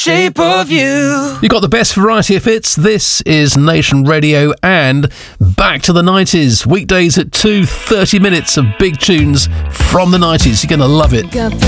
shape of you. You got the best variety of hits. This is Nation Radio and back to the 90s. Weekdays at 2, 30 minutes of big tunes from the 90s. You're going to love it.